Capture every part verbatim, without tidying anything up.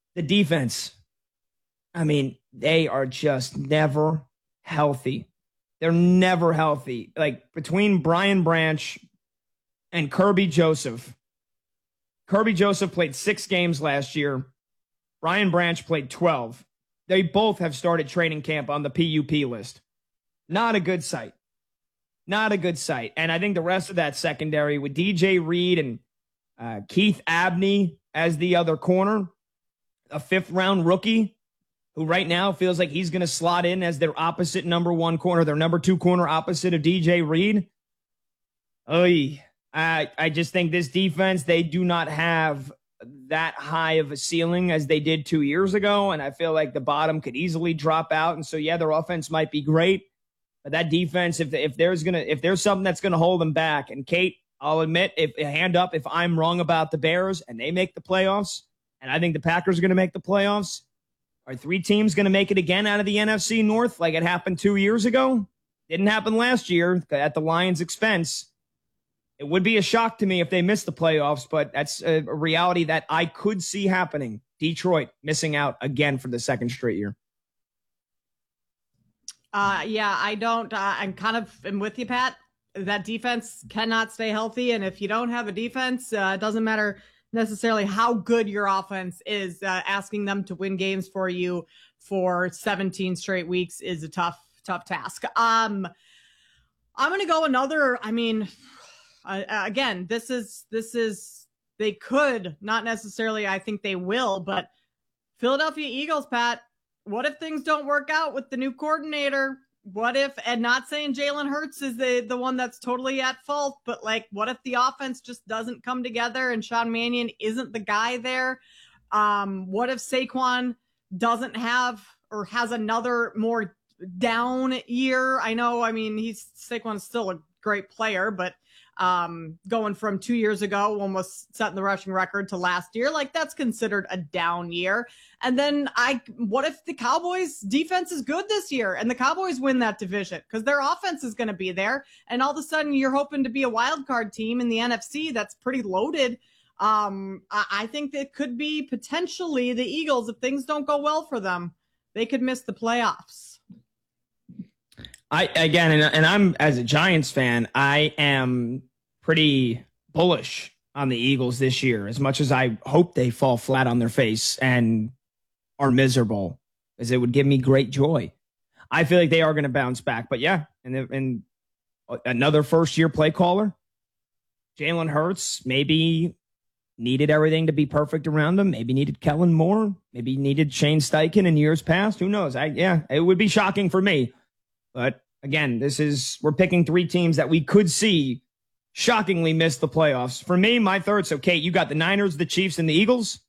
The defense, I mean, they are just never healthy. They're never healthy. Like between Brian Branch and Kirby Joseph, Kirby Joseph played six games last year. Brian Branch played twelve. They both have started training camp on the P U P list. Not a good sight. Not a good sight. And I think the rest of that secondary with D J Reed and uh, Keith Abney as the other corner, a fifth round rookie who right now feels like he's going to slot in as their opposite number one corner, their number two corner opposite of D J Reed. Oy, I, I just think this defense, they do not have that high of a ceiling as they did two years ago. And I feel like the bottom could easily drop out. And so, yeah, their offense might be great. But that defense, if if there's gonna if there's something that's gonna hold them back, and Kate, I'll admit, if hand up if I'm wrong about the Bears and they make the playoffs, and I think the Packers are gonna make the playoffs, are three teams gonna make it again out of the N F C North like it happened two years ago? Didn't happen last year at the Lions' expense. It would be a shock to me if they missed the playoffs, but that's a reality that I could see happening. Detroit missing out again for the second straight year. Uh, yeah, I don't. Uh, I'm kind of am with you, Pat. That defense cannot stay healthy, and if you don't have a defense, uh, it doesn't matter necessarily how good your offense is. Uh, asking them to win games for you for seventeen straight weeks is a tough, tough task. Um, I'm gonna go another. I mean, uh, again, this is this is they could not necessarily. I think they will, but Philadelphia Eagles, Pat. What if things don't work out with the new coordinator? What if, and not saying Jalen Hurts is the, the one that's totally at fault, but like, what if the offense just doesn't come together and Sean Mannion isn't the guy there? Um, what if Saquon doesn't have or has another more down year? I know, I mean, he's Saquon's still a great player, but um, going from two years ago, almost setting the rushing record to last year, like that's considered a down year. And then I, what if the Cowboys defense is good this year and the Cowboys win that division because their offense is going to be there. And all of a sudden you're hoping to be a wild card team in the N F C that's pretty loaded. Um, I, I think that could be potentially the Eagles. If things don't go well for them, they could miss the playoffs. I, again, and, and I'm, as a Giants fan, I am pretty bullish on the Eagles this year, as much as I hope they fall flat on their face and are miserable, as it would give me great joy. I feel like they are going to bounce back. But yeah, and, and another first-year play caller, Jalen Hurts, maybe needed everything to be perfect around him. Maybe needed Kellen Moore. Maybe needed Shane Steichen in years past. Who knows? I yeah, it would be shocking for me. But again, this is we're picking three teams that we could see shockingly miss the playoffs. For me, my third. So, Kate, you got the Niners, the Chiefs, and the Eagles.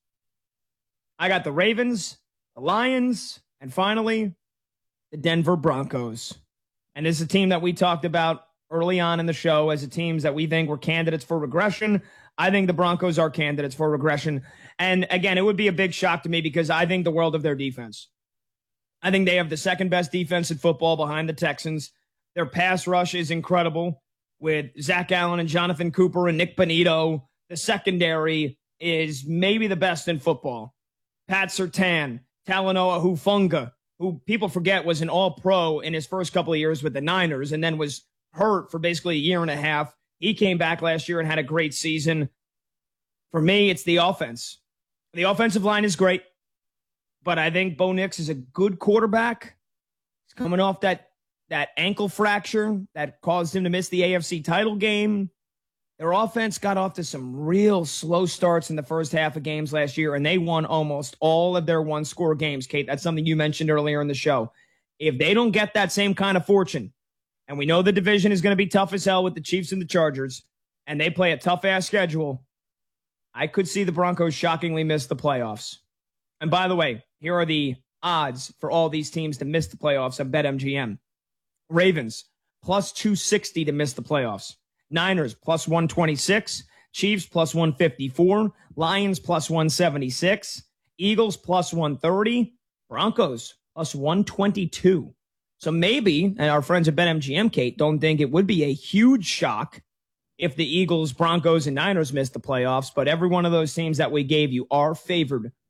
I got the Ravens, the Lions, and finally, the Denver Broncos. And this is a team that we talked about early on in the show as a teams that we think were candidates for regression. I think the Broncos are candidates for regression. And again, it would be a big shock to me because I think the world of their defense. I think they have the second best defense in football behind the Texans. Their pass rush is incredible with Zach Allen and Jonathan Cooper and Nick Bonito. The secondary is maybe the best in football. Pat Surtain, Talanoa Hufanga, who people forget was an all-pro in his first couple of years with the Niners and then was hurt for basically a year and a half. He came back last year and had a great season. For me, it's the offense. The offensive line is great. But I think Bo Nix is a good quarterback. He's coming off that, that ankle fracture that caused him to miss the A F C title game. Their offense got off to some real slow starts in the first half of games last year, and they won almost all of their one-score games. Kate, that's something you mentioned earlier in the show. If they don't get that same kind of fortune, and we know the division is going to be tough as hell with the Chiefs and the Chargers, and they play a tough-ass schedule, I could see the Broncos shockingly miss the playoffs. And by the way, here are the odds for all these teams to miss the playoffs at BetMGM. Ravens, plus two sixty to miss the playoffs. Niners, plus one twenty-six. Chiefs, plus one fifty-four. Lions, plus one seventy-six. Eagles, plus one thirty. Broncos, plus one twenty-two. So maybe, and our friends at BetMGM, Kate, don't think it would be a huge shock if the Eagles, Broncos, and Niners miss the playoffs, but every one of those teams that we gave you are favored